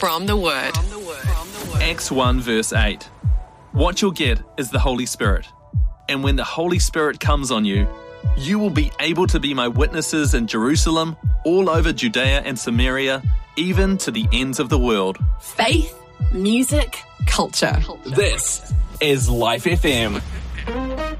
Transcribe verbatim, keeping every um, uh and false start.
From the Word. Acts one verse eight. What you'll get is the Holy Spirit. And when the Holy Spirit comes on you, you will be able to be my witnesses in Jerusalem, all over Judea and Samaria, even to the ends of the world. Faith, music, culture. This is Life F M.